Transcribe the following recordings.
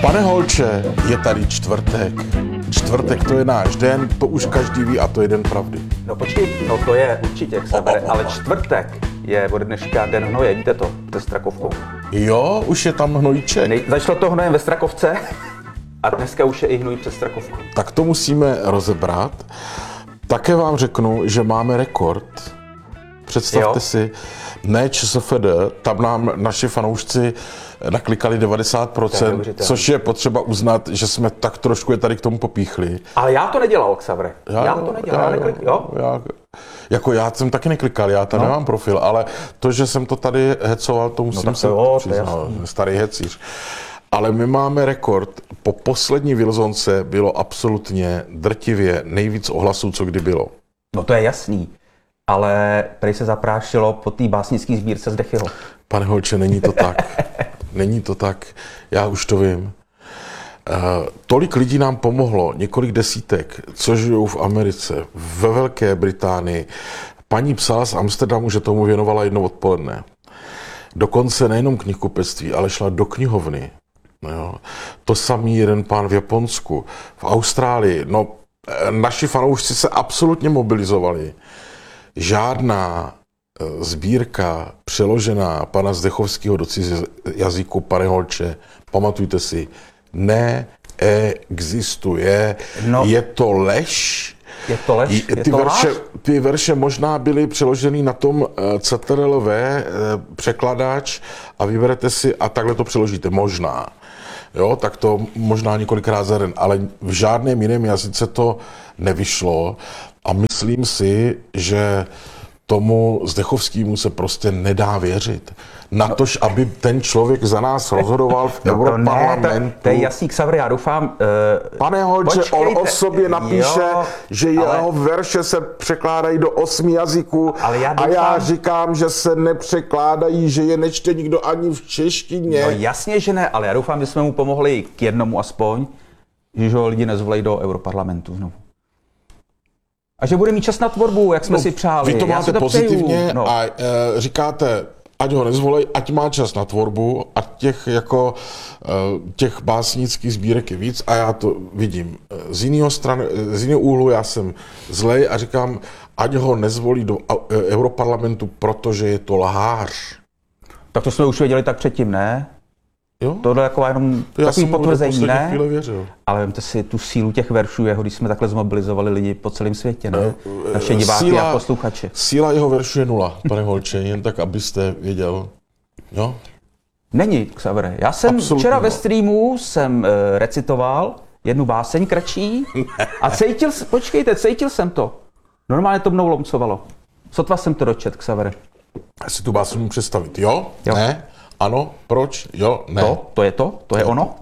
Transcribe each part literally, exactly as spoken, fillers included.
Pane Holče, je tady čtvrtek. Čtvrtek to je náš den, to už každý ví a to je den pravdy. No počkej, no to je určitě, Xavere, ale čtvrtek je od dneška den hnoje, víte to, se Strakovkou. Jo, už je tam hnojíček. Nej, začalo to hnojem ve Strakovce a dneska už je i hnoj přes Strakovku. Tak to musíme rozebrat. Také vám řeknu, že máme rekord. Představte jo. si, ne ČSFD, tam nám naši fanoušci naklikali devadesát procent, což je potřeba uznat, že jsme tak trošku je tady k tomu popíchli. Ale já to nedělal, Xavere. Já, já to nedělal, já, já neklik, jo? Já, jako já jsem taky neklikal, já tam no. nemám profil, ale to, že jsem to tady hecoval, to musím no, se přiznat, starý hecíř. Ale my máme rekord, po poslední Wilsonce bylo absolutně drtivě nejvíc ohlasů, co kdy bylo. No to je jasný, ale prej se zaprášilo po té básnické sbírce z Dechyho. Pane Holče, není to tak. Není to tak, já už to vím. Uh, tolik lidí nám pomohlo, několik desítek, co žijou v Americe, ve Velké Británii. Paní psala z Amsterdamu, že tomu věnovala jedno odpoledne. Dokonce nejenom knihkupectví, ale šla do knihovny. Jo. To samý jeden pán v Japonsku, v Austrálii. No, naši fanoušci se absolutně mobilizovali. Žádná sbírka přeložená pana Zdechovského do cizího jazyku, pane Holče, pamatujte si, neexistuje, no, je to lež. Je to lež, je ty, to verše, lež? ty verše možná byly přeloženy na tom C T R L V překladač a vyberete si a takhle to přeložíte, možná. Jo, tak to možná několikrát za den, ale v žádném jiném jazyce to nevyšlo a myslím si, že tomu Zdechovskému se prostě nedá věřit. Natož, aby ten člověk za nás rozhodoval v no Europarlamentu. Ne, to, to je jasný, Xavere, já doufám... Uh, Pane Holče, počkejte, on o sobě napíše, jo, že jeho ale, verše se překládají do osmi jazyků ale já doufám, a já říkám, že se nepřekládají, že je nečte nikdo ani v češtině. No jasně, že ne, ale já doufám, že jsme mu pomohli k jednomu aspoň, že ho lidi nezvolejí do Europarlamentu znovu. A že bude mít čas na tvorbu, jak jsme no, si přáli. Vy to máte to pozitivně no. a e, říkáte, ať ho nezvolej, ať má čas na tvorbu, ať těch, jako, e, těch básnických sbírek je víc a já to vidím. Z jiného strany, z jiného úhlu já jsem zlej a říkám, ať ho nezvolí do Europarlamentu, protože je to lhář. Tak to jsme už věděli tak předtím, ne? Jo? Tohle je jako jenom já takový potvrzení, ne? Věřil. Ale vemte si tu sílu těch veršů jeho, když jsme takhle zmobilizovali lidi po celém světě, ne? Naše diváky síla, a posluchače. Síla jeho veršů je nula, pane Holče, jen tak, abyste věděl. Jo? Není, Xavere. Já jsem absolutně včera ve streamu jsem uh, recitoval jednu báseň kratší a cítil, počkejte, cítil jsem to. Normálně to mnou lomcovalo. Sotva jsem to dočet, Xavere. Já si tu báseň můžu představit, jo? jo? Ne? Ano, proč? Jo, ne. To, to je to? To je ono?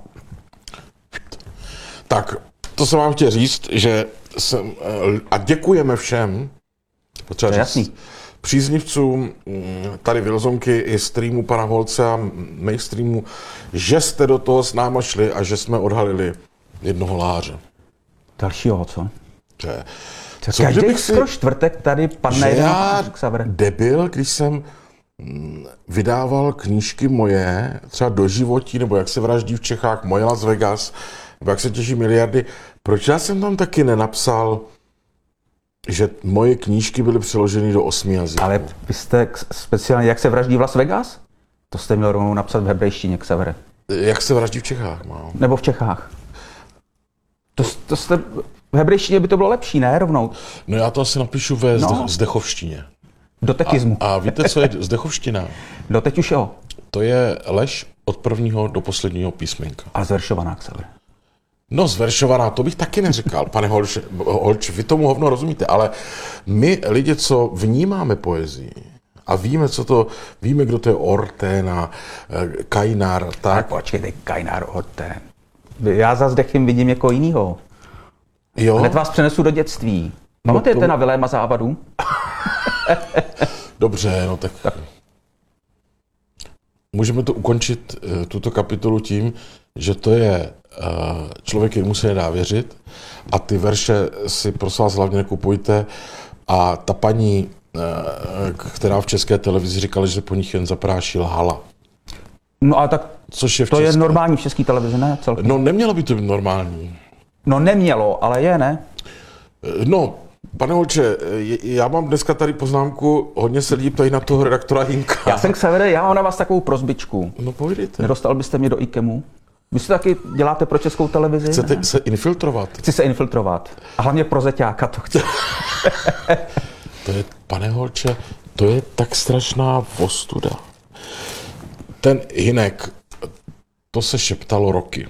Tak, to jsem vám chtěl říct, že jsem, a děkujeme všem, potřeba říct, jasný. příznivcům tady Wilsonky i streamu pana Holce a mých streamů, že jste do toho s náma šli a že jsme odhalili jednoho lháře. Dalšího, co? Že, co každý skoro čtvrtek tady padne jeden Xavere. Debil, když jsem vydával knížky moje, třeba Doživotí, nebo Jak se vraždí v Čechách, Moje Las Vegas, nebo Jak se těží miliardy. Proč já jsem tam taky nenapsal, že moje knížky byly přeloženy do osmi jazyků? Ale vy jste speciálně Jak se vraždí v Las Vegas? To jste měl rovnou napsat v hebrejštině, Xavere. Jak se vraždí v Čechách, mám. Nebo v Čechách. To, to jste, v hebrejštině by to bylo lepší, ne? Rovnou. No já to asi napíšu ve no. zdechovštině. Do tekismu. A, a víte, co je zdechovština? Do teď už jo. To je lež od prvního do posledního písmenka. A zveršovaná, Xavere. No zveršovaná, to bych taky neříkal, pane Holč, Holč, vy tomu hovno rozumíte, ale my lidi, co vnímáme poezii a víme, co to, víme, kdo to je Ortén a Kajnár, tak? Počkejte, Kajnár, Ortén. Já za Zdechym vidím jako jinýho. Jo? Hned vás přenesu do dětství. Pamatujete no to... na Viléma Závadu? Dobře, no tak... tak. Můžeme to ukončit, tuto kapitolu tím, že to je člověk, kterému se nedá věřit a ty verše si prosím vás hlavně nekupujte a ta paní, která v České televizi říkala, že po nich jen zapráší, lhala. No a tak Což je v to české. je normální v české televizi, ne? Celkem. No nemělo by to být normální. No nemělo, ale je, ne? No, pane Holče, já mám dneska tady poznámku, hodně se lidí ptají na toho redaktora Hinka. Já jsem Xavere, já mám na vás takovou prosbičku. No povídejte. Nedostal byste mě do IKEMu? Vy se taky děláte pro Českou televizi? Chcete ne? se infiltrovat? Chci se infiltrovat. A hlavně pro zeťáka to chci. To je, pane Holče, to je tak strašná ostuda. Ten Hinek, to se šeptalo roky.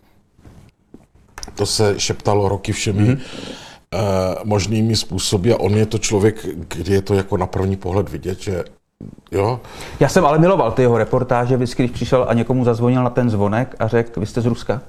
To se šeptalo roky všemi mm-hmm. uh, možnými způsoby a on je to člověk, kdy je to jako na první pohled vidět, že jo. Já jsem ale miloval ty jeho reportáže, vždycky, když přišel a někomu zazvonil na ten zvonek a řekl, vy jste z Ruska.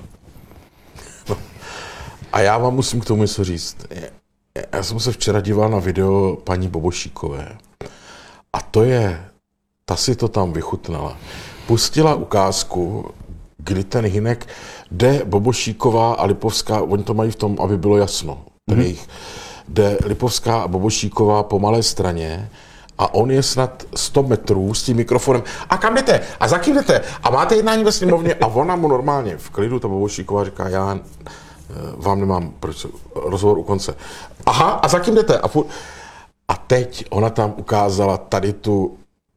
No. A já vám musím k tomu něco říct. Já jsem se včera díval na video paní Bobošíkové a to je, ta si to tam vychutnala. Pustila ukázku, kdy ten Hinek jde Bobošíková a Lipovská, oni to mají v tom, aby bylo jasno, ten mm-hmm. jejich, jde Lipovská a Bobošíková po malé straně a on je snad sto metrů s tím mikrofonem. A kam jdete? A za kým jdete? A máte jednání ve sněmovně? A ona mu normálně v klidu, ta Bobošíková říká, já vám nemám proč, rozhovor u konce. Aha, a za kým jdete? A, furt... a teď ona tam ukázala tady tu,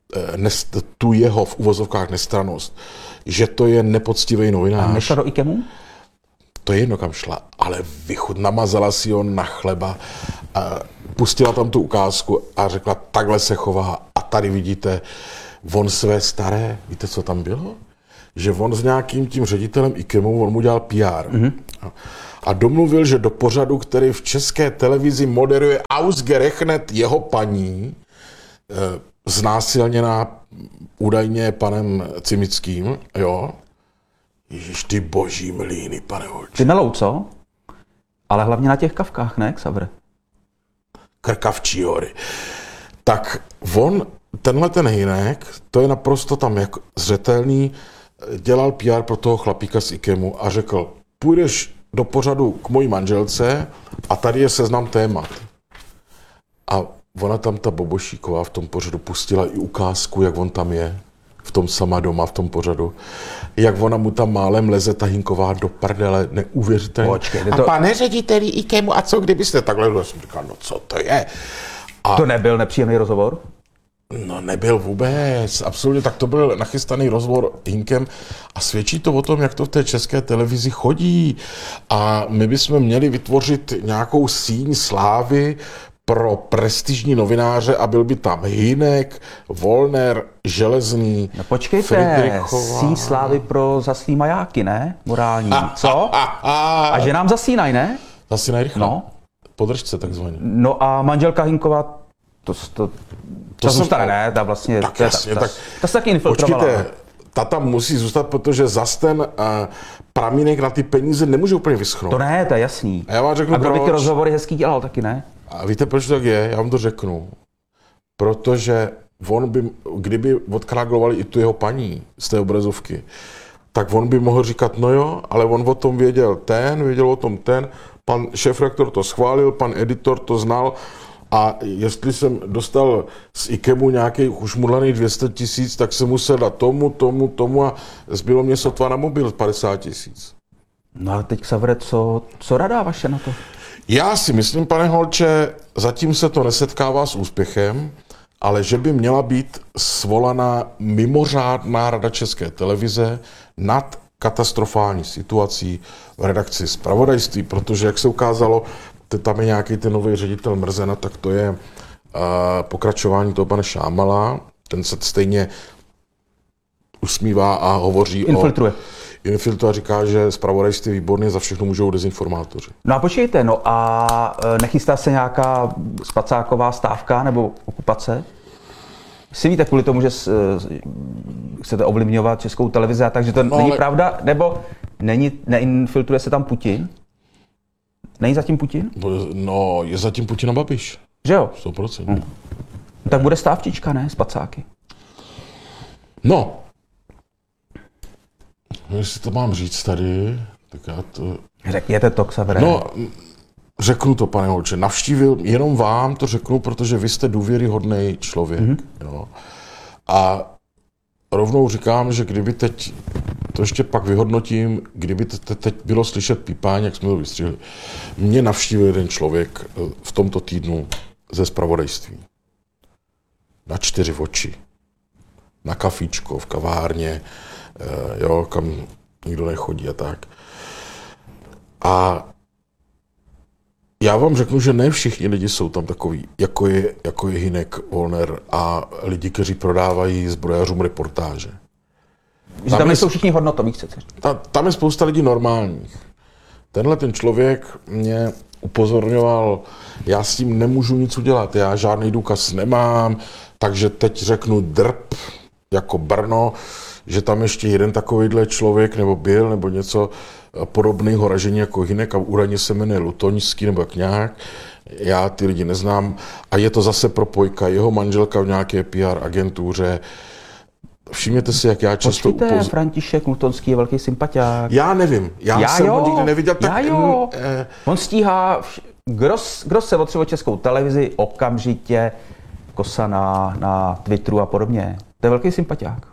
tu jeho v uvozovkách nestrannost, že to je nepoctivý novinář. A nešla do IKEMu? To je jedno, kam šla, ale vychud, namazala si ho na chleba, a pustila tam tu ukázku a řekla, takhle se chová. A tady vidíte, on své staré, víte, co tam bylo? Že on s nějakým tím ředitelem IKEMu, on mu dělal P R. Mm-hmm. A domluvil, že do pořadu, který v české televizi moderuje Ausgerechnet jeho paní, znásilněná údajně panem Cimickým, jo. Ježiš, ty boží mlýny, pane Holče. Ty melou, co? Ale hlavně na těch kavkách, ne, Xavre? Krkavčí hory. Tak on, tenhle ten Hinek, to je naprosto tam jako zřetelný, dělal P R pro toho chlapíka z IKEMu a řekl, půjdeš do pořadu k mojí manželce a tady je seznam témat. A ona tam, ta Bobošíková v tom pořadu pustila i ukázku, jak on tam je, v tom sama doma, v tom pořadu. Jak ona mu tam málem leze, ta Hinková do prdele, neuvěřitelně. Počkej, a to... pane řediteli IKEMu, a co kdybyste takhle, já jsem říkal, no co to je? A... To nebyl nepříjemný rozhovor? No nebyl vůbec, absolutně, tak to byl nachystaný rozhovor Hinkem a svědčí to o tom, jak to v té české televizi chodí. A my bychom měli vytvořit nějakou síň slávy pro prestižní novináře a byl by tam Hinek, Wollner, Železný, no počkejte, Friedrichová. síň slávy pro zaslý majáky, ne? Morální, co? A že nám zasínají, ne? Zasínají rychle? No. Podržce takzvaně. No a manželka Hinková, to, to, to, to zůstane, ne? Ta vlastně, tak to, jasně, ta, tak, ta se taky infiltrovala. Počkejte, ta tam musí zůstat, protože zas ten uh, pramínek na ty peníze nemůže úplně vyschnout. To ne, to je jasný. A já vám řeknu, a kdo by proč. ty rozhovory hezký dělal taky, ne? A víte, proč to tak je? Já vám to řeknu. Protože on by, kdyby odkráglovali i tu jeho paní z té obrazovky, tak on by mohl říkat, no jo, ale on o tom věděl ten, věděl o tom ten, pan šéfredaktor to schválil, pan editor to znal a jestli jsem dostal z IKEMu nějaký ušmudlaný dvě stě tisíc, tak jsem musel dát tomu, tomu, tomu a zbylo mě sotva na mobil padesát tisíc. No a teď, Xavre, co, co rada vaše na to? Já si myslím, pane Holče, zatím se to nesetkává s úspěchem, ale že by měla být svolaná mimořádná rada České televize nad katastrofální situací v redakci zpravodajství, protože, jak se ukázalo, tam je nějaký ten nový ředitel Mrzena, tak to je uh, pokračování toho pana Šámala, ten se stejně usmívá a hovoří Infiltruje. o... Infiltruje a říká, že zpravodajství výborně, za všechno můžou dezinformátoři. No a počkejte, no a nechystá se nějaká spacáková stávka nebo okupace? Si víte kvůli tomu, že chcete ovlivňovat Českou televizi, takže to no, není ale... pravda? Nebo není, neinfiltruje se tam Putin? Není zatím Putin? No, je zatím Putin a Babiš. Že jo? sto procent. Hm. No, tak bude stávčička, ne? Spacáky. No. Jestli to mám říct tady, tak já to... Řekněte to, Xavere. No, řeknu to, pane Holče. Navštívil, jenom vám to řeknu, protože vy jste důvěryhodný člověk. Mm-hmm. Jo. A rovnou říkám, že kdyby teď, to ještě pak vyhodnotím, kdyby te, teď bylo slyšet pípání, jak jsme to vystřihli, mě navštívil jeden člověk v tomto týdnu ze zpravodajství. Na čtyři oči. Na kafíčko, v kavárně, jo, kam nikdo nechodí a tak. A já vám řeknu, že ne všichni lidi jsou tam takový, jako je, jako je Hynek, Wollner a lidi, kteří prodávají zbrojařům reportáže. Že tam, tam nejsou všichni hodnotoví, chcete? Ta, tam je spousta lidí normálních. Tenhle ten člověk mě upozorňoval, já s tím nemůžu nic udělat, já žádný důkaz nemám, takže teď řeknu drb, jako Brno, že tam ještě jeden takovýhle člověk, nebo byl, nebo něco podobného ražení jako Hynek a údajně se jmenuje Lutoňský, nebo jak nějak. Já ty lidi neznám. A je to zase propojka, jeho manželka v nějaké P R agentuře. Všimněte si, jak já často upozorňuji. František Lutonský je velký sympatiák. Já nevím, já, já jsem jo, ho nikdy neviděl. Tak, já jo. Eh, On stíhá, kdo, kdo se otřeba Českou televizi, okamžitě kosa na, na Twitteru a podobně. To je velký sympatiák.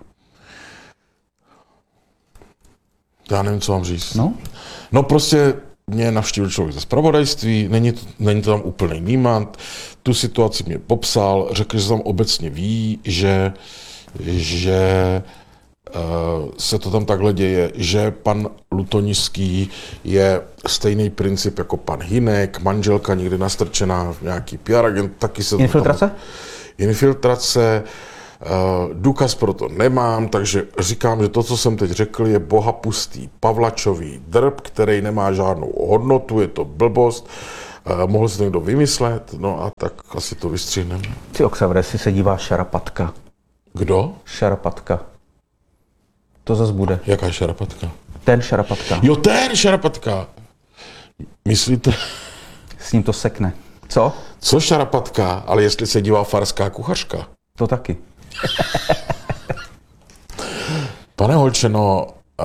Já nevím, co mám říct. No, no prostě mě navštívil člověk ze zpravodajství, není to, není to tam úplný nímant, tu situaci mě popsal, řekl, že tam obecně ví, že, že uh, se to tam takhle děje, že pan Lutoňský je stejný princip jako pan Hynek, manželka někdy nastrčená v nějaký P R agent, taky se infiltrace? To tam, infiltrace. Uh, důkaz pro to nemám, takže říkám, že to, co jsem teď řekl, je bohapustý pavlačový drb, který nemá žádnou hodnotu, je to blbost. Uh, mohl si to někdo vymyslet, no a tak asi to vystřihneme. Ty Oksavre, si se dívá Šarapatka. Kdo? Šarapatka. To zas bude. Jaká Šarapatka? Ten Šarapatka. Jo, ten Šarapatka. Myslíte? S ním to sekne. Co? Co Šarapatka? Ale jestli se dívá farská kuchařka. To taky. Pane Holčeno,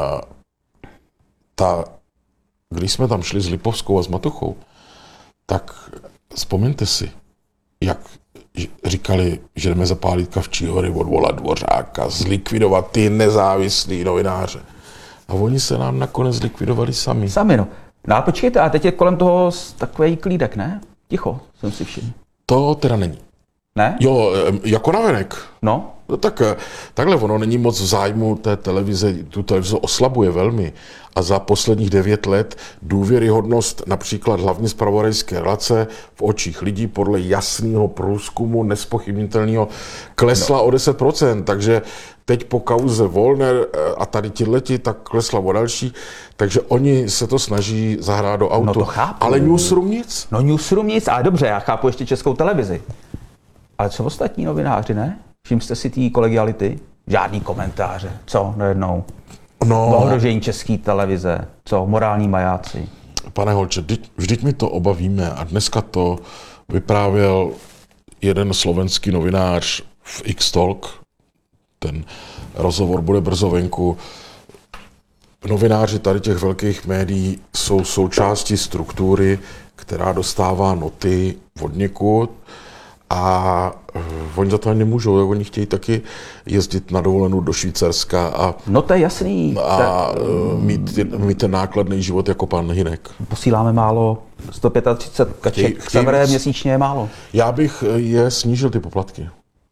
ta, když jsme tam šli s Lipovskou a s Matochou, tak vzpomeňte si, jak říkali, že jdeme zapálit Kavčí hory, odvolat Dvořáka, zlikvidovat ty nezávislí novináře. A oni se nám nakonec zlikvidovali sami. Sami, no. No a počkejte, a teď je kolem toho takový klídek, ne? Ticho, jsem si všiml. To teda není. Ne? Jo, jako navenek. No. No tak takhle ono není moc v zájmu té televize, tu televize oslabuje velmi. A za posledních devět let důvěryhodnost například hlavní zpravodajské relace v očích lidí podle jasného průzkumu, nezpochybnitelného, klesla no. o deset procent. Takže teď po kauze Wollner a tady tihleti, tak klesla o další. Takže oni se to snaží zahrát do auto. No to chápu. Ale Newsroom nic. No Newsroom nic, ale dobře, já chápu ještě Českou televizi. Ale co ostatní novináři, ne? Všim jste si té kolegiality? Žádný komentáře. Co najednou? No. Ohrožení České televize. Co? Morální majáci. Pane Holče, vždyť, vždyť my to oba víme a dneska to vyprávěl jeden slovenský novinář v X-Talk. Ten rozhovor bude brzo venku. Novináři tady těch velkých médií jsou součástí struktury, která dostává noty od někud. A oni za to ani nemůžou, oni chtějí taky jezdit na dovolenou do Švýcarska a, no to je jasný. a mít, mít ten nákladný život jako pan Hynek. Posíláme málo, sto třicet pět kaček, Xaveré měsíčně je málo. Já bych je snížil ty poplatky.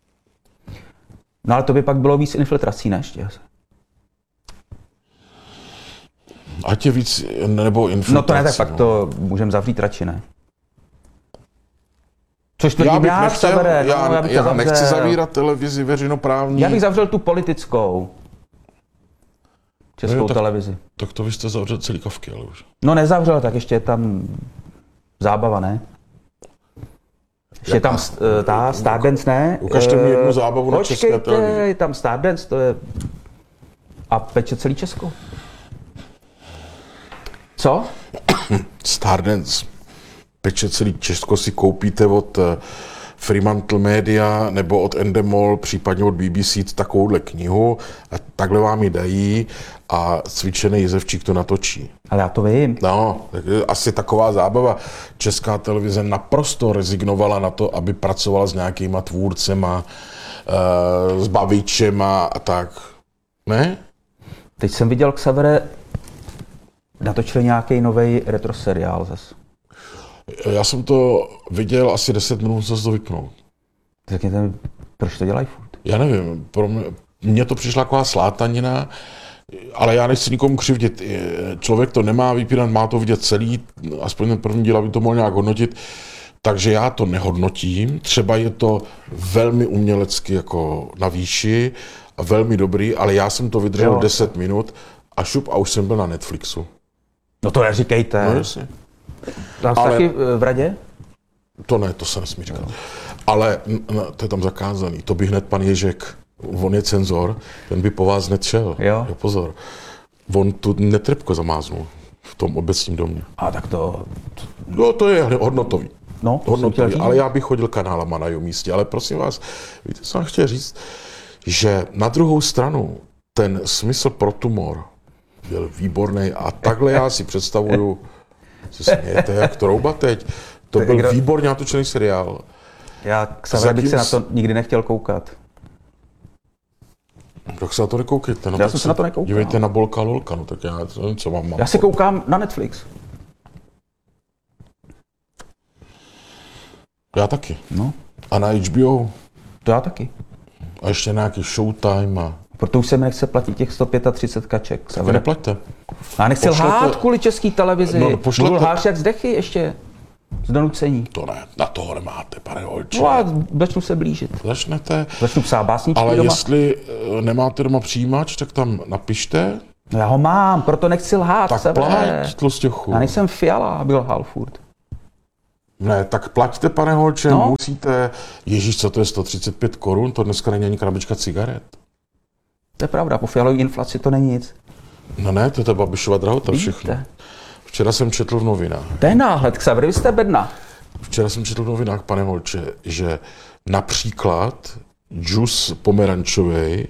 No ale to by pak bylo víc infiltrací, ne ještě? Ať je víc, nebo infiltrací. No to ne, tak pak no. to můžeme zavřít radši, ne? Což tvrdím já, nechtěl, Xavere, já, no, já, bych já nechci zavírat televizi veřejnoprávní. Já bych zavřel tu politickou Českou no, tak, televizi. Tak to vy jste zavřel celý Kavky, ale už. No nezavřel, tak ještě je tam zábava, ne? Ještě je tam uh, ta Stardance, ne? Ukažte mi jednu zábavu na České televizi. Počkejte, je tam Stardance, to je... A peče celý Česko. Co? Stardance. Peče celý Česko si koupíte od Fremantle Media nebo od Endemol, případně od B B C takovouhle knihu a takhle vám ji dají a cvičený Jizevčík to natočí. Ale já to vím. No, tak asi taková zábava. Česká televize naprosto rezignovala na to, aby pracovala s nějakýma tvůrcema, s bavičema a tak. Ne? Teď jsem viděl, Xavere, natočili nějaký nový retro seriál zase. Já jsem to viděl asi deset minut, co se to vypnul. Řekněte mi, proč to dělají furt? Já nevím, pro mě, mně to přišla taková slátanina, ale já nechci nikomu křivdit. Člověk to nemá vypínat, má to vidět celý, aspoň ten první díl, aby to mohl nějak hodnotit. Takže já to nehodnotím. Třeba je to velmi umělecky jako na výši a velmi dobrý, ale já jsem to vydržel deset minut a šup a už jsem byl na Netflixu. No to neříkejte. No jasně. Tam ale... taky v radě? To ne, to se nesmí říkat. No. Ale no, to je tam zakázaný. To by hned pan Ježek, on je cenzor, ten by po vás netšel. Jo. Jo, pozor. On tu netrpko zamáznul v tom obecním domě. A tak to... No to je hodnotový. No, hodnotový, ale já bych chodil kanálama na jeho místě. Ale prosím vás, víte, co jsem chtěl říct? Že na druhou stranu ten smysl pro tumor byl výborný a takhle já si představuju, si smějete, jak to rouba teď. To byl kdo... výborně natočený seriál. Já Xavere bych se na to nikdy nechtěl koukat. Tak se na to nekoukejte. No, já jsem se na to nekoukal. Dívejte na Bolka Lolka, no tak já nevím, co mám. mám já si koukám na Netflix. Já taky. No. A na H B O. To já taky. A ještě nějaký Showtime a... Proto už se mi nechce platit těch sto třicet pět kaček. Tak neplaťte. Já nechci lhát kvůli české televizi. No, pošlete... Budu lháš jak z dechy ještě. Z donucení. To ne, na toho nemáte, pane Holče. No a začnu se blížit. Začnete. Začnu psát básničky ale doma. Jestli nemáte doma přijímač, tak tam napište. No já ho mám, proto nechci lhát. Tak plať, tlustěchu. Já nejsem Fiala, aby lhal furt. Ne, tak plaťte, pane Holče, no? Musíte. Ježíš, co to je sto třicet pět korun? To dneska není ani krabička cigaret. To je pravda, po Fialové inflaci to není nic. No ne, to je ta Babišova drahota všechno. Včera jsem četl v novinách. To je náhled, Xavere, vy jste bedna. Včera jsem četl v novinách, pane Holče, že například džus pomerančový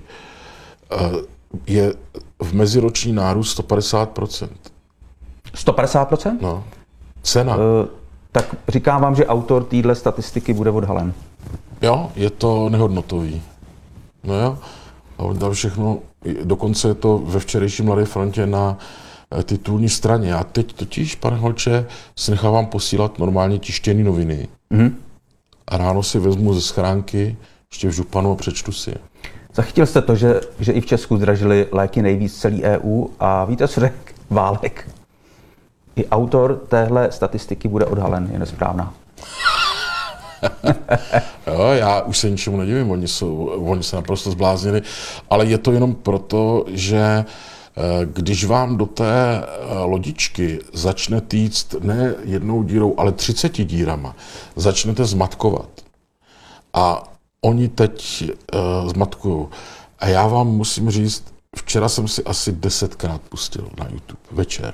je v meziroční nárůst sto padesát procent. sto padesát procent? No. Cena. Uh, tak říkám vám, že autor téhle statistiky bude odhalen. Jo, je to nehodnotový. No jo. A on dal všechno, dokonce je to ve včerejším Mladé frontě na titulní straně. Já teď totiž, pane Holče, si nechávám posílat normálně tištěný noviny. Mm-hmm. A ráno si vezmu ze schránky ještě v županu a přečtu si. Zachytil jste to, že, že i v Česku zdražili léky nejvíc celý E U a víte, co řekl Válek? I autor téhle statistiky bude odhalen, je nesprávná. Jo, já už se ničemu nedivím, oni, jsou, oni se naprosto zbláznili, ale je to jenom proto, že když vám do té lodičky začne týct ne jednou dírou, ale třiceti dírama, začnete zmatkovat. A oni teď uh, zmatkujou. A já vám musím říct, včera jsem si asi desetkrát pustil na YouTube večer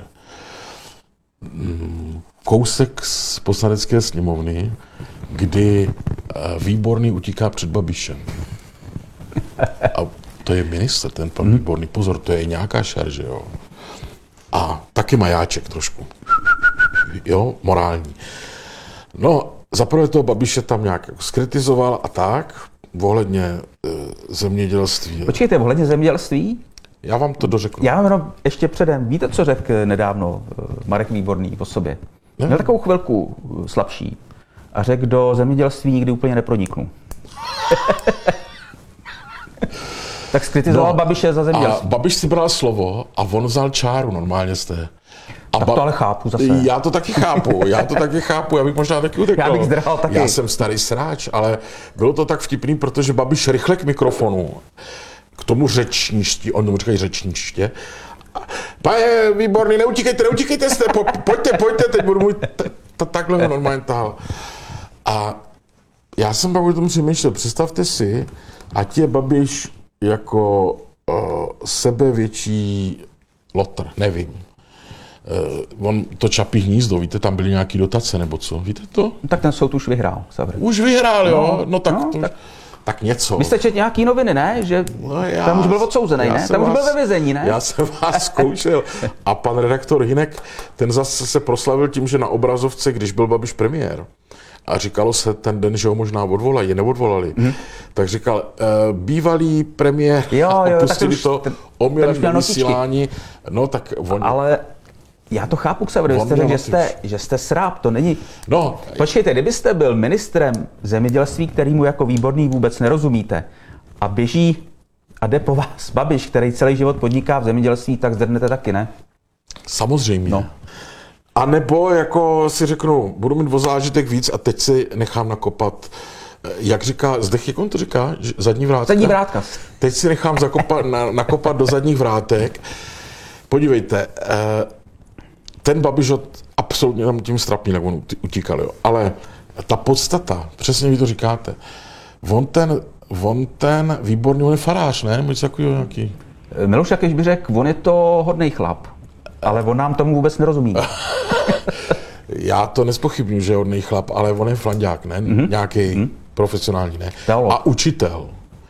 kousek z Poslanecké sněmovny, kdy uh, Výborný utíká před Babišem. A to je ministr, ten pan Výborný. Pozor, to je nějaká šarže, jo. A taky majáček trošku. Jo, morální. No, zaprvé toho Babiše tam nějak skritizoval a tak, ohledně e, zemědělství. Počkejte, ohledně zemědělství? Já vám to dořeknu. Já vám jenom ještě předem, víte, co řekl nedávno Marek Výborný o sobě? Ne? Měl takovou chvilku slabší a řekl, do zemědělství nikdy úplně neproniknu. Tak skritizoval no, Babiše za zemědělství. A Babiš si bral slovo a on vzal čáru, normálně jste. A tak to ale chápu zase. Já to taky chápu, já to taky chápu, já bych možná taky utekl. Já bych zdrhal taky. Já jsem starý sráč, ale bylo to tak vtipný, protože Babiš rychle k mikrofonu, k tomu řečništi, on mu říkají řečniště. Pane Výborný, neutíkejte, neutíkejte jste, po, pojďte, pojďte, teď budu můj, takhle normálně tahal. A já jsem pak o tom přemýšlel, představte si, ať je Babiš jako uh, sebevětší lotr, nevím. Uh, on to Čapí hnízdo, víte, tam byly nějaký dotace nebo co, víte to? Tak ten soud už vyhrál. Zavřel. Už vyhrál, jo? No, no tak no, to... Tak... Tak něco. Vy jste četl nějaký noviny, ne? Že no já, tam už byl odsouzený, ne? Tam už byl ve vězení, ne? Já jsem vás zkoušel. A pan redaktor Hinek, ten zase se proslavil tím, že na obrazovce, když byl Babiš premiér, a říkalo se ten den, že ho možná odvolají, neodvolali, hmm. tak říkal, bývalý premiér, jo, jo, opustili to omylem do vysílání, no tak on... Ale já to chápu, Xaver, vy jste řekl, že jste, že jste sráb, to není... No. Počkejte, kdybyste byl ministrem zemědělství, kterýmu jako výborný vůbec nerozumíte, a běží a jde po vás Babiš, který celý život podniká v zemědělství, tak zdrhnete taky, ne? Samozřejmě. No. A nebo jako si řeknu, budu mít o zážitek víc a teď si nechám nakopat, jak říká, Zdech, jak on to říká? Zadní vrátka? Zadní vrátka. Teď si nechám zakopat, na, nakopat do zadních vrátek. Podívejte, ten Babiš absolutně tam tím strapní, jak on utíkal, jo. Ale ta podstata, přesně vy to říkáte, on ten, on ten výborný, on je farář, ne? Může takový nějaký... Miloš Jakeš by řekl, on je to hodnej chlap, ale on nám tomu vůbec nerozumí. Já to nespochybnuju, že je hodnej chlap, ale on je flanďák, ne? Mm-hmm. Nějaký mm-hmm. profesionální, ne? Teolog. A učitel.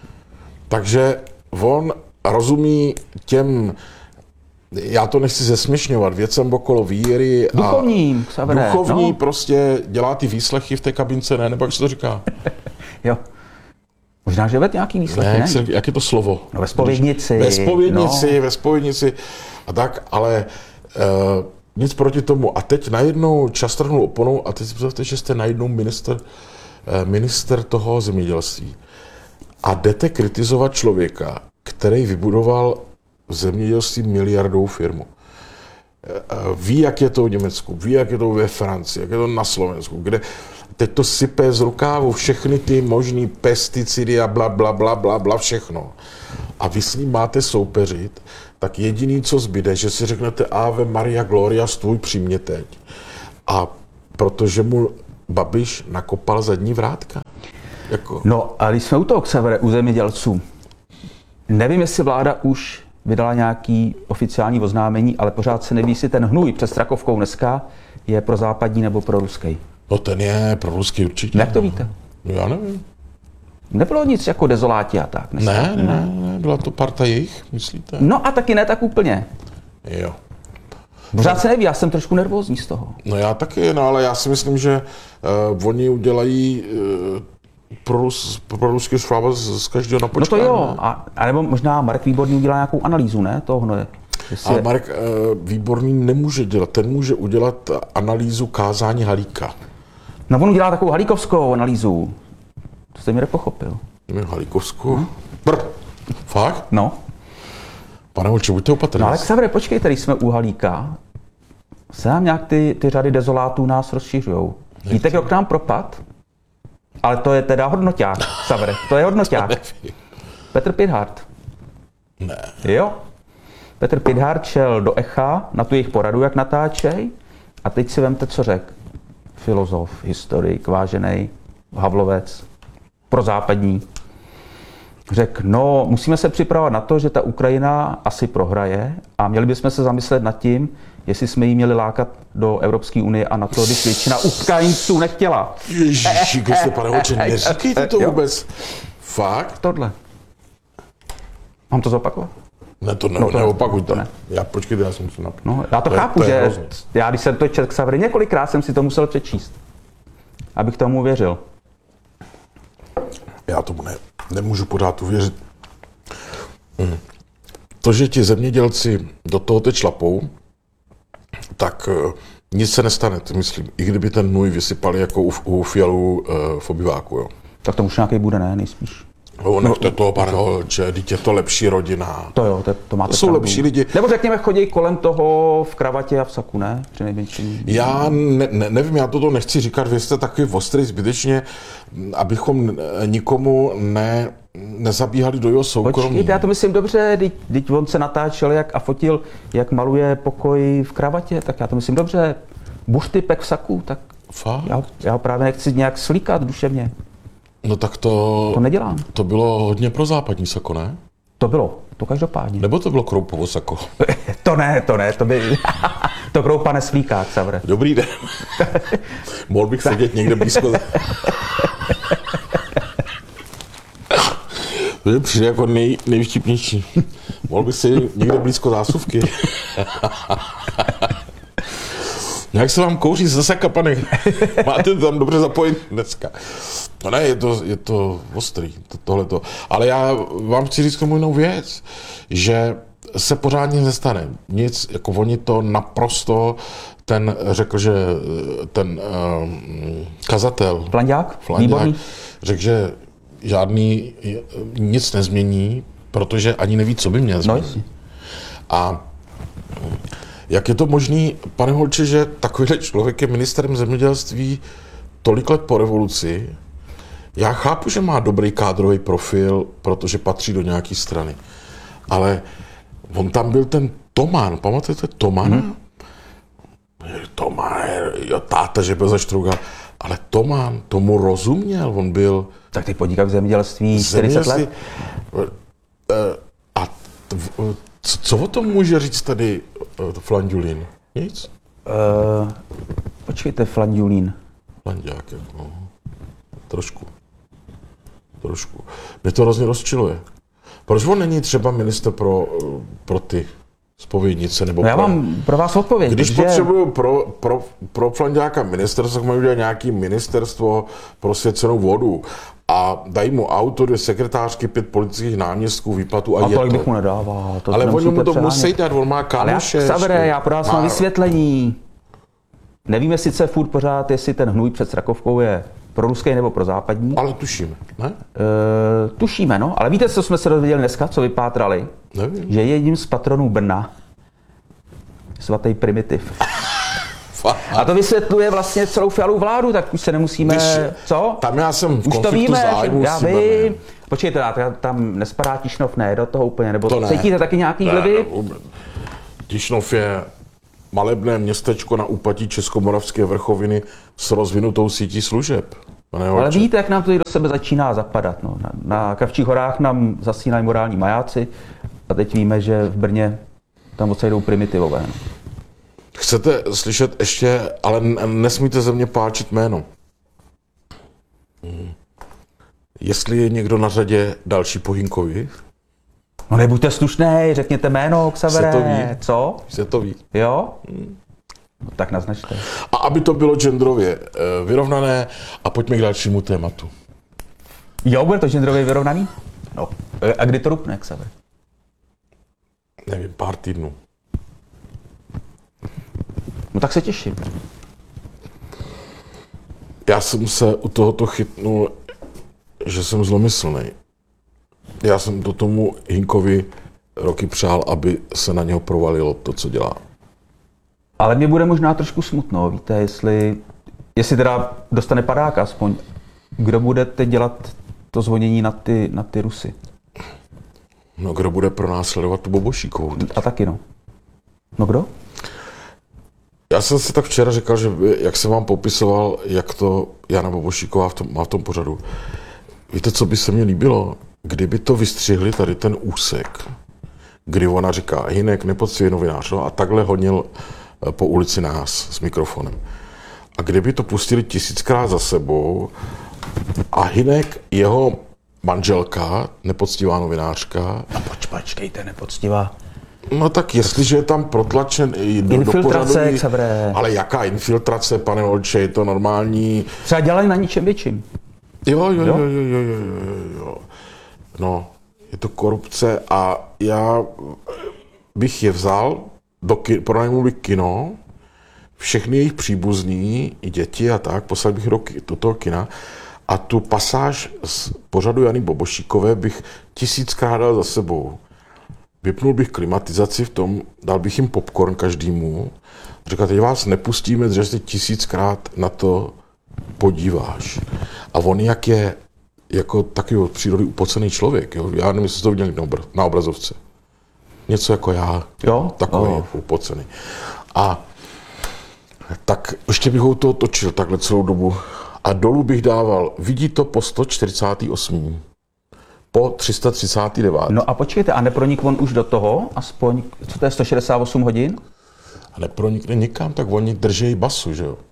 Takže on rozumí těm, já to nechci zesměšňovat, věcem okolo víry a duchovní, Xavere, duchovní no. prostě dělá ty výslechy v té kabince, ne? Nebo jak se to říká? Jo. Možná, že ved nějaký výslechy, ne? ne? Jak, jak je to slovo? No, ve zpovědnici. Ve zpovědnici, no. ve zpovědnici a tak, ale uh, nic proti tomu. A teď najednou čas trhnul oponou a teď si představte, že jste najednou minister, uh, minister toho zemědělství. A jdete kritizovat člověka, který vybudoval v zemědělství miliardovou firmu. Ví, jak je to v Německu, ví, jak je to ve Francii, jak je to na Slovensku, kde teď to sype z rukávu všechny ty možný pesticidy a bla, bla, bla, bla, bla, všechno. A vy s ním máte soupeřit, tak jediný, co zbyde, že si řeknete Ave Maria Gloria, stůj při mě teď. A protože mu Babiš nakopal zadní vrátka. Jako. No a když jsme u toho, Xavere, u zemědělců, nevím, jestli vláda už vydala nějaký oficiální oznámení, ale pořád se neví, jestli ten hnůj před Strakovkou dneska je pro západní nebo pro ruský. No ten je pro ruský určitě. Jak to víte? No, já nevím. Nebylo nic jako dezoláti a tak? Dneska? Ne, ne, ne, byla to parta jejich, myslíte? No a taky ne tak úplně. Jo. Pořád se neví, já jsem trošku nervózní z toho. No já taky, no ale já si myslím, že uh, oni udělají uh, pro, Rus, pro ruský švába z, z každého na počkání. No to jo, a, a nebo možná Marek Výborný udělá nějakou analýzu, ne, toho hnoje. Ale je... Marek uh, Výborný nemůže dělat, ten může udělat analýzu kázání Halíka. No on udělá takovou halíkovskou analýzu. To jste mi nepochopil. Nevím, Halíkovskou? Hmm? Brr. Fakt? No. Pane Olče, buďte opatrný. No ale Xavere, počkej, tady jsme u Halíka. Se nám nějak ty, ty řady dezolátů nás rozšiřujou. Víte, kdo k nám propad? Ale to je teda hodnoťák, Xavere, to je hodnoťák. Petr Pithart. Ne. Jo. Petr Pithart šel do Echa na tu jejich poradu, jak natáčej. A teď si vemte, co řek. Filozof, historik, vážený, Havlovec, prozápadní. Řekl, no, musíme se připravovat na to, že ta Ukrajina asi prohraje a měli bychom se zamyslet nad tím, jestli jsme jí měli lákat do Evropské unie a na to, když většina Ukrajinců nechtěla. Ježiši, když jste, pane Olče, neříkejte to vůbec. Fakt? Tohle. Mám to zopakovat? Ne, to, ne, no, to neopakujte. To ne. Já počkejte, já jsem musel napít. No, já to, to chápu, je, to že já, když jsem to četl, Xavere, několikrát jsem si to musel přečíst, abych tomu uvěřil. Já tomu ne, nemůžu pořád uvěřit. Hmm. To, že ti zemědělci do toho teď šlapou, tak uh, nic se nestane, myslím. I kdyby ten hnůj vysypali jako u, u Fialu uh, v obyváku, jo. Tak to už nějaký bude, ne? Nejspíš. No, nechte toho, pane Olče, teď je to lepší rodina. To jo, to, to máte to jsou lepší lidi. Nebo řekněme, chodí kolem toho v kravatě a v saku, ne? Při nejmenším. Já ne, ne, nevím, já toto nechci říkat, vy jste takový ostrý zbytečně, abychom nikomu ne, nezabíhali do jeho soukromí. Počkejte, já to myslím dobře, teď on se natáčel jak a fotil, jak maluje pokoj v kravatě, tak já to myslím dobře. Buštypek v saku, tak Fakt? Já, já ho právě nechci nějak slíkat duševně. No tak to... To nedělám. To bylo hodně pro západní sako, ne? To bylo, to každopádně. Nebo to bylo Kroupovo sako? To ne, to ne, to by... to Kroupa neslíká, Xavere. Dobrý den. Mohl bych sedět někde blízko... To je přijde jako nej, nejvtipnější. Mohl bych sedět někde blízko zásuvky. Jak se vám kouří ze sakapanek? Máte to tam dobře zapojit dneska. No ne, je to, je to ostrý, to, tohleto. Ale já vám chci říct tomu jinou věc, že se pořádně nestane. Nic, jako oni to naprosto, ten řekl, že ten uh, kazatel, Flandák, Flandák řekl, že žádný, nic nezmění, protože ani neví, co by měl změnit. No, a jak je to možný, pane Holče, že takovýhle člověk je ministrem zemědělství tolik let po revoluci? Já chápu, že má dobrý kádrový profil, protože patří do nějaké strany. Ale on tam byl ten Toman, pamatujete Tomana? Hmm. Toman, jo, táta, že byl zaštrougal. Ale Toman, tomu rozuměl, on byl... Tak ty podniká v zemědělství čtyřicet let? A co, co o tom může říct tady Flandulín? Nic? Uh, počkejte, Flandulín. Flandák, no. Trošku. Trošku. Mě to hrozně rozčiluje. Proč on není třeba minister pro, pro ty zpovědnice? Nebo no já pro... mám pro vás odpověď. Když že... potřebuju pro, pro, pro Flandáka ministerstvo, tak mají udělat nějaké ministerstvo pro svěcenou vodu a dají mu auto, dvě sekretářky, pět politických náměstků, výplatu a, a je to. Ale bych mu nedával. To ale oni mu to přehánět. musí dát, on má kámoše. Ale já, Xavere, já podal má... vysvětlení. Nevíme sice furt pořád, jestli ten hnůj před Strakovkou je pro ruský nebo pro západní. Ale tušíme, ne? E, tušíme, no. Ale víte, co jsme se dozvěděli dneska, co vypátrali? Nevím. Že je jedním z patronů Brna svatý Primitiv. A to vysvětluje vlastně celou Fialovu vládu, tak už se nemusíme... Když, co? Tam já jsem v už to víme, zájmu já vím. Počkejte, tam nespadá Tišnov, ne, do toho úplně, nebo to cítíte ne. Taky nějaký vlivy? Tišnov je malebné městečko na úpatí Českomoravské vrchoviny s rozvinutou sítí služeb. Ale víte, jak nám to do sebe začíná zapadat. No. Na, na Kavčích horách nám zasínají morální majáci a teď víme, že v Brně tam odsajdou primitivové. No. Chcete slyšet ještě, ale nesmíte ze mě páčit jméno. Hmm. Jestli je někdo na řadě další po Hinkovi? No nebuďte slušnej, řekněte jméno, Xavere. Se to ví. Co? Se to ví. Jo? Hmm. No, tak naznačte. A aby to bylo genderově vyrovnané a pojďme k dalšímu tématu. Jo, bude to genderově vyrovnaný? No. A kdy to rupne, Xavere? Nevím, pár týdnů. No tak se těším. Já jsem se u tohoto chytnul, že jsem zlomyslnej. Já jsem to tomu Hinkovi roky přál, aby se na něho provalilo to, co dělá. Ale mě bude možná trošku smutno, víte, jestli, jestli teda dostane padáka aspoň. Kdo bude teď dělat to zvonění na ty, na ty Rusy? No, kdo bude pronásledovat tu Bobošíkovou? A taky no. No kdo? Já jsem si tak včera říkal, že jak jsem vám popisoval, jak to Jana Bobošíková v tom, má v tom pořadu. Víte, co by se mně líbilo? Kdyby to vystřihli tady ten úsek, kdy ona říká, Hynek, nepoctivý novinář, no, a takhle honil po ulici nás s mikrofonem. A kdyby to pustili tisíckrát za sebou a Hynek, jeho manželka, nepoctivá novinářka... A poč, počkejte, nepoctivá. No tak jestliže je tam protlačen do, infiltrace, do pořadu, ale jaká infiltrace, pane Holče, je to normální... Třeba dělají na ničem větším. Jo, jo, jo, jo, jo, jo, jo, jo. No, je to korupce a já bych je vzal, do ki- pronajmul bych kino, všechny jejich příbuzní, i děti a tak, poslal bych do, do toho kina a tu pasáž z pořadu Jany Bobošíkové bych tisíckrát dal za sebou. Vypnul bych klimatizaci v tom, dal bych jim popcorn každému, říkal, teď vás nepustíme, že se tisíckrát na to podíváš. A on jak je jako takový od přírody upocený člověk, jo? Já nevím, jestli to viděli na obrazovce. Něco jako já, jo? takový oh. upocený. A tak ještě bych ho to točil takhle celou dobu a dolů bych dával, vidí to po sto čtyřicátém osmém po tři sta třicátém devátém No a počkejte, a nepronik on už do toho, aspoň, co to je, sto šedesát osm hodin? A nepronikne nikam, tak oni držejí basu, že jo?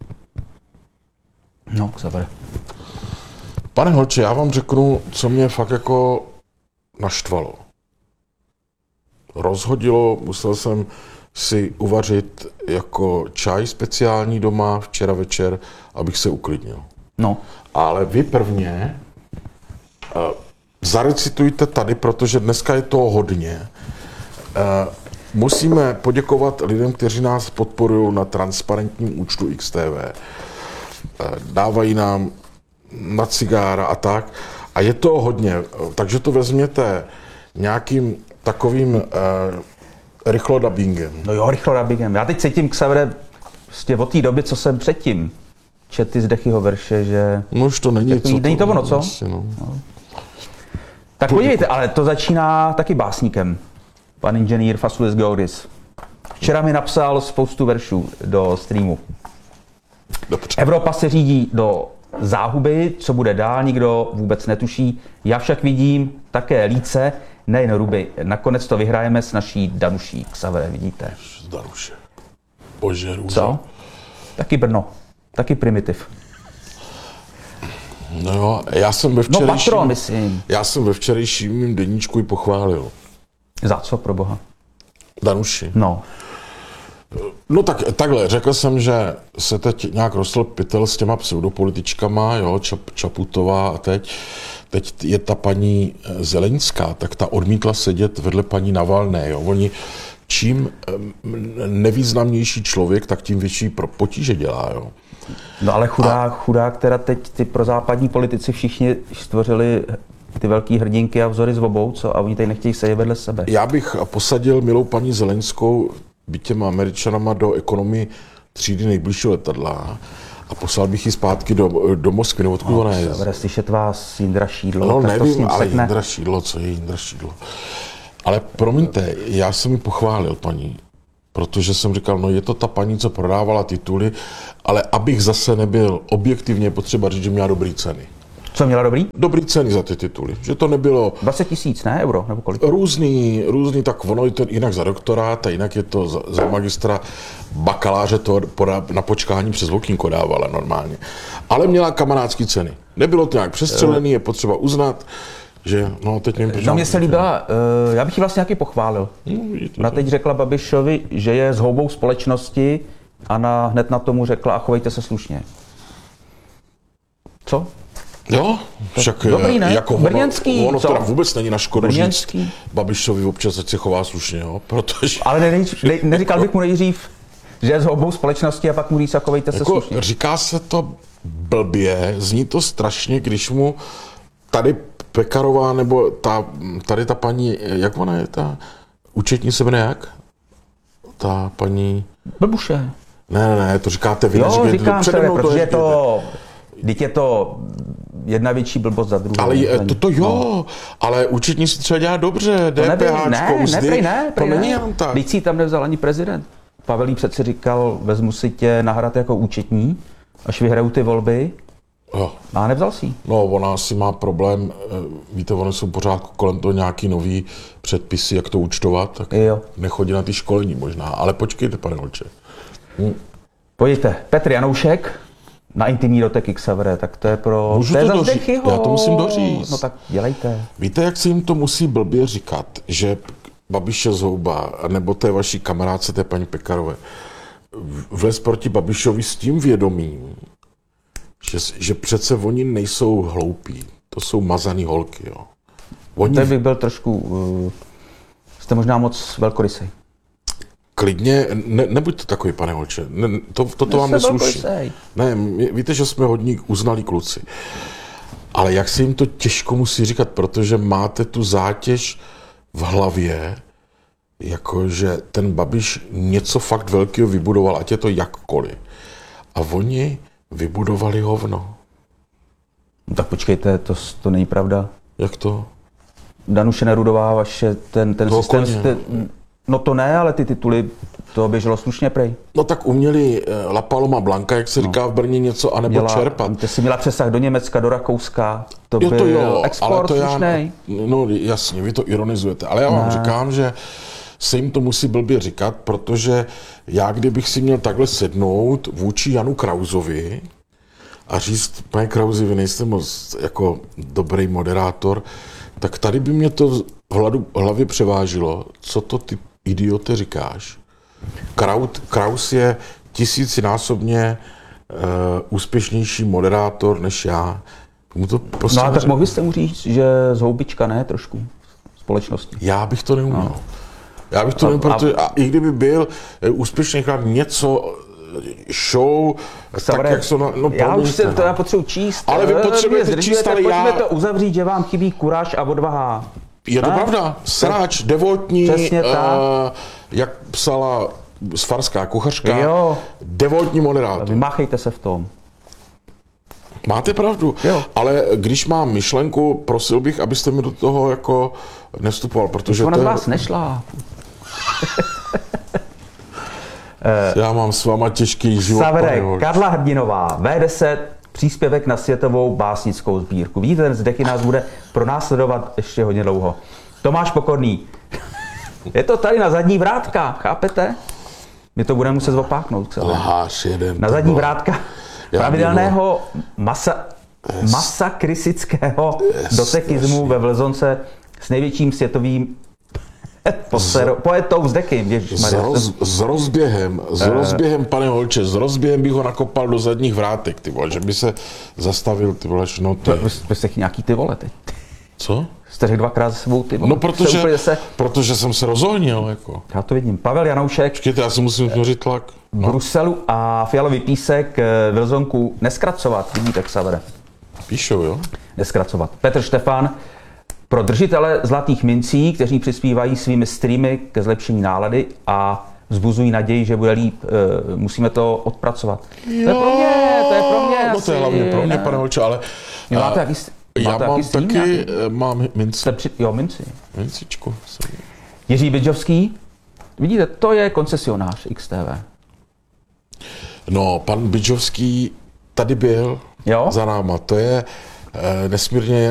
No, zabere. Pane Holče, já vám řeknu, co mě fakt jako naštvalo. Rozhodilo, musel jsem si uvařit jako čaj speciální doma včera večer, abych se uklidnil. No. Ale vy prvně uh, zarecitujte tady, protože dneska je toho hodně. Uh, musíme poděkovat lidem, kteří nás podporují na transparentním účtu X T V. Uh, dávají nám na cigára a tak. A je to hodně, takže to vezměte nějakým takovým uh, rychlodabingem. No jo, rychlodabingem. Já teď cítím k Xavere prostě od té doby, co jsem předtím četl ty z Dechyho verše, že... No už to není, takový, co není to ono, co? Asi, no. No. Tak podívejte, ale to začíná taky básníkem. Pan inženýr Fasulis Georgis. Včera mi napsal spoustu veršů do streamu. Dobře. Evropa se řídí do záhuby, co bude dál, nikdo vůbec netuší. Já však vidím také líce, nejen ruby. Nakonec to vyhrajeme s naší Danuší. Xavere, vidíte. Z Danuše. Bože, růže. Co? Taky Brno. Taky primitiv. No jo, já jsem ve No včerejším... patron, myslím. Já jsem ve včerejším mým deníčku ji pochválil. Za co, pro boha? Danuši. No. No tak takhle, řekl jsem, že se teď nějak rostl pytel s těma pseudopolitičkama, jo, Čap, Čaputová a teď, teď je ta paní Zelenská, tak ta odmítla sedět vedle paní Navalné, jo. Oni, čím nevýznamnější člověk, tak tím větší potíže dělá, jo. No ale chudák, a... chudák, teda teď ty prozápadní politici všichni stvořili ty velký hrdinky a vzory z obou, co? A oni tady nechtějí sedět vedle sebe. Já bych posadil milou paní Zelenskou byť těma Američanama do ekonomii třídy nejbližšího letadla a poslal bych ji zpátky do, do Moskvy, no odkud no, ona je. Bude slyšet vás Jindra Šídlo. No nevím, ale sekne. Jindra Šídlo, co je Jindra Šídlo. Ale promiňte, já jsem ji pochválil, paní, protože jsem říkal, no je to ta paní, co prodávala tituly, ale abych zase nebyl objektivně potřeba říct, že měla dobrý ceny. Co měla dobrý? Dobrý ceny za ty tituly, že to nebylo... dvacet tisíc, ne? Euro, nebo kolik? Různý, různý, tak ono je to jinak za doktorát a jinak je to za, za magistra bakaláře, to podá, na počkání přes okýnko dávala normálně. Ale měla kamarádský ceny. Nebylo to nějak přestřelený, je potřeba uznat, že no teď nevím, proč... No mně se líbila, uh, já bych ji vlastně nějaký pochválil. No, ona teď řekla Babišovi, že je s houbou společnosti a na, hned na tomu řekla a chovejte se slušně. Co? Jo, však dobrý, ne? jako Brněnský, ono, ono co? teda vůbec není na škodu Brněnský. říct Babišovi občas, ať se chová slušně, jo, protože... Ale ne, ne, neříkal bych mu nejdřív, že je s houbou společnosti a pak mu říct a chovejte se jako, slušně. Říká se to blbě, zní to strašně, když mu tady Pekarová, nebo ta, tady ta paní, jak ona je ta, účetní se jmenuje jak? Ta paní... Blbuše. Ne, ne, ne, to říkáte vy. Jo, říkám se, protože je to... Teď je to jedna větší blbost za druhou. Ale je, to, to jo, no. Ale účetní si třeba dělá dobře, DPHčko, ne, mzdy, ne, ne, to není jenom tak. Teď si tam nevzal ani prezident. Pavelý přece říkal, vezmu si tě nahrát jako účetní, až vyhraju ty volby. Jo. A nevzal si. No, ona asi má problém, víte, ono jsou pořád kolem toho nějaký nový předpisy, jak to účtovat, tak jo. Nechodí na ty školení možná, ale počkejte, pane Olče. Hm. Pojďte, Petr Janoušek na intimní dotek Xavere, tak to je pro... Můžu to, je to doříct, já to musím doříct. No tak dělejte. Víte, jak se jim to musí blbě říkat, že Babiš je zhouba, nebo té vaší kamarádce, té paní Pekarové, vlez proti Babišovi s tím vědomím, že, že přece oni nejsou hloupí, to jsou mazaný holky, jo. Oni... Teď bych byl trošku... Uh, jste možná moc velkorysej. Klidně, ne, nebuďte takový, pane Holče, ne, to, toto vám nesluší. Ne, víte, že jsme hodní uznalí kluci. Ale jak se jim to těžko musí říkat, protože máte tu zátěž v hlavě, jakože ten Babiš něco fakt velkého vybudoval, ať je to jakkoliv. A oni vybudovali hovno. No tak počkejte, to, to není pravda. Jak to? Danuše Nerudová, vaše, ten, ten to systém... Koně. Jste, no to ne, ale ty tituly, to běželo slušně prej. No tak uměli La Paloma Blanca, jak se no. říká v Brně něco, anebo měla, čerpat. Ty jsi měla přesah do Německa, do Rakouska, to jo, to byl jo, export ale to slušnej. Já, no jasně, vy to ironizujete, ale já vám ne. říkám, že se jim to musí blbě říkat, protože já kdybych si měl takhle sednout vůči Janu Krausovi a říct, pane Krausi, vy nejste moc jako dobrý moderátor, tak tady by mě to v hladu, hlavě převážilo, co to ty idiote říkáš. Kraut, Kraus je tisícinásobně uh, úspěšnější moderátor než já. Mu to prostě no a tak mohli jste mu říct, že z houbička ne trošku společnosti. Já bych to neuměl. No. Já bych to neuměl, protože a i kdyby byl úspěšný chlap něco show, Savre, tak jak jsou, no, no já už se to já potřebuji číst. Ale vy potřebujete číst, ale pojďme já... to uzavřít, že vám chybí kuráž a odvaha. Je to ne? pravda. Sráč, devotní, Přesně tak. Uh, jak psala Svarská kuchařka, jo. devotní moderátor. Vymáchejte se v tom. Máte pravdu, jo. Ale když mám myšlenku, prosil bych, abyste mi do toho jako nevstupoval, protože ona to z je... vás nešla. Já mám s váma těžký život. Savere, Karla Hrdinová, vé deset, příspěvek na světovou básnickou sbírku. Vidíte, ten Zdeky nás bude pronásledovat ještě hodně dlouho. Tomáš Pokorný. Je to tady na zadní vrátka, chápete? My to budeme muset zopáknout. Lhář jeden. Na zadní vrátka pravidelného masa, masakrisického dotekismu ve Vlzonce s největším světovým Postero, poetou s Dekym. S, roz, s rozběhem, s uh, rozběhem, pane Holče, s rozběhem bych ho nakopal do zadních vrátek, ty vole, že by se zastavil, ty vole, no ty. Vy jste nějaký ty vole teď. Co? Jste řekl dvakrát za sebou ty vole. No protože, se... protože jsem se rozohnil, jako. Já to vidím. Pavel Janoušek. Počkejte, já si musím tvořit tlak. No. Bruselu a fialový písek v Lzonku neskracovat, vidíte, Xavere. Píšou, jo? Neskracovat. Petr Štefan. Pro držitele zlatých mincí, kteří přispívají svými streamy ke zlepšení nálady a vzbuzují naději, že bude líp, e, musíme to odpracovat. Jo, to je pro mě, to je pro mě. No to je hlavně pro mě, pane Holče, ale... Jo, máte jaký, já máte mám jaký stream, taky, nějaký? mám minci. Při, jo, minci. Mincičku. Jiří Bydžovský, vidíte, to je koncesionář X T V. No, pan Bydžovský tady byl jo? za náma, to je e, nesmírně